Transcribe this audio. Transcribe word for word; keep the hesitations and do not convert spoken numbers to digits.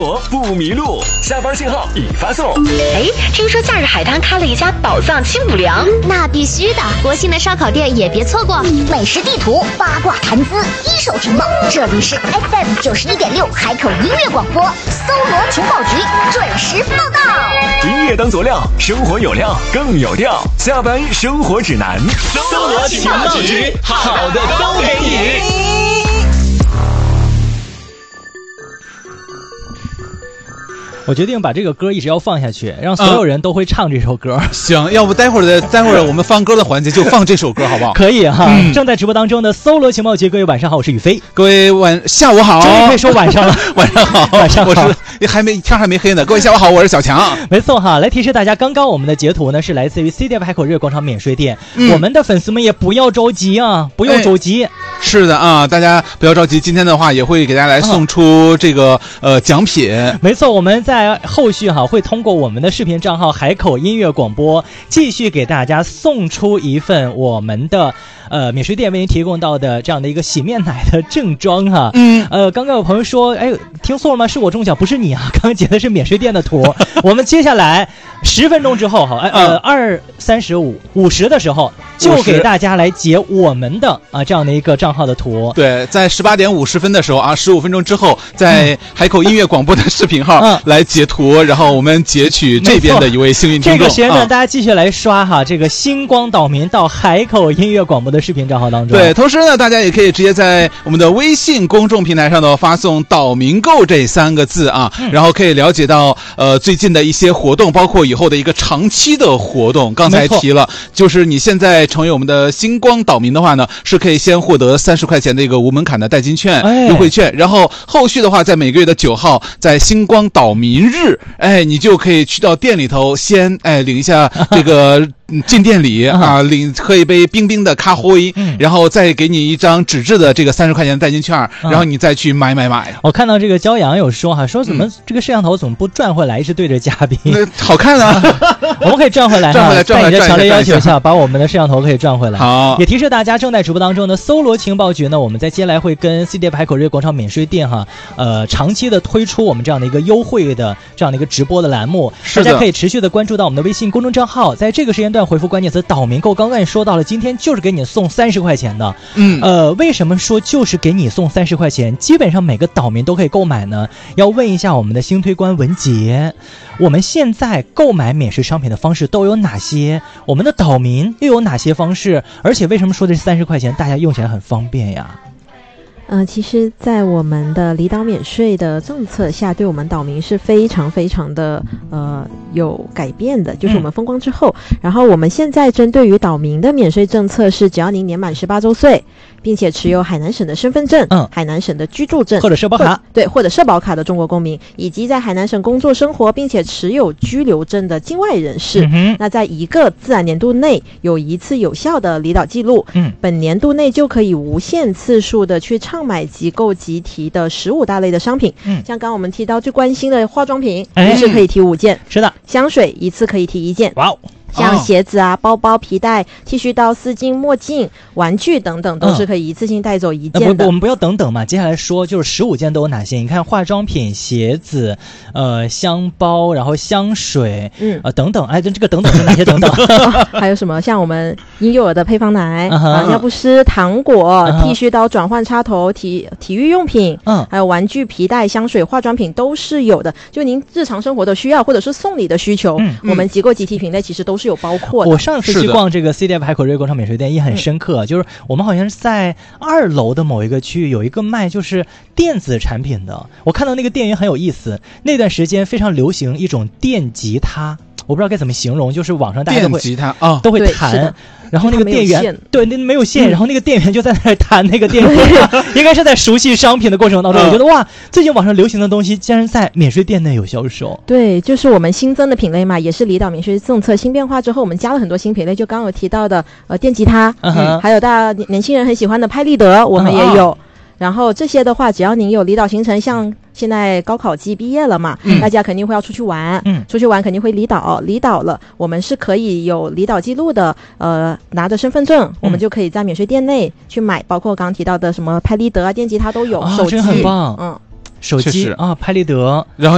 不迷路，下班信号已发送。 哎，听说假日海滩开了一家宝藏清补凉， 那必须的。国庆的烧烤店也别错过。美食地图，八卦谈资，一手情报。这里是 F M 九十一点六海口音乐广播，搜罗情报局准时报道。 音乐当佐料，生活有料更有调。下班生活指南，搜罗情报局，好的都给你。 我决定把这个歌一直要放下去，让所有人都会唱这首歌。 嗯、行，要不待会儿的待会儿我们放歌的环节就放这首歌，好不好？ 可以哈、嗯。正在直播当中的搜罗情报局，各位晚上好，我是宇飞。 各位晚下午好， 终于可以说晚上了， 晚上好， 晚上好。 我是还没天还没黑呢，各位下午好，我是小强。 没错哈，来提示大家，刚刚我们的截图呢是来自于 C D F 海口日月广场免税店、嗯，我们的粉丝们也不要着急啊，不用着急。哎、 是的啊，大家不要着急，今天的话也会给大家来送出这个、嗯、呃奖品。 没错，我们在后续哈。会通过我们的视频账号海口音乐广播继续给大家送出一份我们的呃免税店为您提供到的这样的一个洗面奶的正装哈。嗯，呃，刚刚有朋友说，哎，听错了吗？是我中奖，不是你啊！刚刚截的是免税店的图。我们接下来十分钟之后哈，呃，二三十五五十的时候就给大家来截我们的啊这样的一个账号的图。 对，在十八点五十分的时候啊，十五分钟之后，在海口音乐广播的视频号、嗯、来截图，然后我们截取这边的一位幸运听众。 这个时间段大家继续来刷哈，这个星光岛民到海口音乐广播的视频账号当中。 对，同时呢，大家也可以直接在我们的微信公众平台上头发送“岛民购”这三个字啊、嗯，然后可以了解到呃最近的一些活动，包括以后的一个长期的活动。刚才提了，就是你现在成为我们的星光岛民的话呢，是可以先获得三十块钱的一个无门槛的代金券、哎、优惠券，然后后续的话，在每个月的九号，在星光岛民日，哎，你就可以去到店里头先哎领一下这个进店里啊，领喝一杯冰冰的咖啡、嗯，然后再给你一张纸质的这个三十块钱的代金券、嗯，然后你再去买买买。 我看到这个骄阳有说哈，说怎么这个摄像头怎么不转回来，一直对着嘉宾？ 嗯、好看啊！ 我们可以转回来， 转回来，转回来， 在你的强烈要求下，把我们的摄像头可以转回来。 好， 也提示大家，正在直播当中的搜罗情报局呢，我们在接下来会跟 C D F 海口日月广场免税店哈，呃，长期的推出我们这样的一个优惠的这样的一个直播的栏目，大家可以持续的关注到我们的微信公众账号，在这个时间段回复关键词“岛民购”。刚刚也说到了，今天就是给你送三十块钱的。嗯，呃，为什么说就是给你送三十块钱？基本上每个岛民都可以购买呢？要问一下我们的新推官文杰，我们现在购买免税商品的方式都有哪些？我们的岛民又有哪些方式？而且为什么说的是三十块钱，大家用起来很方便呀？ 呃，其实在我们的离岛免税的政策下，对我们岛民是非常非常的呃有改变的，就是我们封光之后、嗯、然后我们现在针对于岛民的免税政策是，只要您年满十八周岁，并且持有海南省的身份证、嗯、海南省的居住证或者社保卡， 对，或者社保卡的中国公民，以及在海南省工作生活并且持有居留证的境外人士、嗯、那在一个自然年度内有一次有效的离岛记录、嗯、本年度内就可以无限次数的去畅买集购集提的十五大类的商品，嗯，像刚刚我们提到最关心的化妆品，一次可以提五件， 是的， 香水一次可以提一件， 哇哦。 像鞋子啊、包包、皮带、剃须刀、丝巾、墨镜、玩具等等，都是可以一次性带走一件的。 嗯、不，我们不要等等嘛，接下来说就是十五件都有哪些？你看，化妆品、鞋子、呃，香包，然后香水，嗯，呃，等等，哎，这这个等等是哪些等等？ 哦、还有什么？像我们婴幼儿的配方奶、uh-huh, 啊、尿不湿、糖果、uh-huh, 剃须刀、转换插头、体体育用品，嗯，还有玩具、皮带、香水、化妆品都是有的。就您日常生活的需要，或者是送礼的需求，嗯，我们集购集提品类其实都是有包括的。 我上次去逛这个 C D F 海口日月广场免税店也很深刻、嗯、就是我们好像是在二楼的某一个区域有一个卖就是电子产品的，我看到那个店员很有意思，那段时间非常流行一种电吉他，我不知道该怎么形容，就是网上大家都会电吉他啊， 都会弹，然后那个店员对那没有线、嗯，然后那个店员就在那儿弹那个电吉他，应该是在熟悉商品的过程当中、嗯，我觉得哇，最近网上流行的东西竟然在免税店内有销售。 对，就是我们新增的品类嘛，也是离岛免税政策新变化之后，我们加了很多新品类，就刚刚有提到的呃电吉他，嗯，还有大家年轻人很喜欢的拍立得，我们也有。嗯然后这些的话，只要您有离岛行程，像现在高考季毕业了嘛，嗯、大家肯定会要出去玩，嗯，出去玩肯定会离岛，离岛了，我们是可以有离岛记录的，呃，拿着身份证、嗯，我们就可以在免税店内去买，包括刚刚提到的什么拍立得啊、电吉他都有， 啊、 手机真很棒， 嗯。 手机啊，拍立得， 然后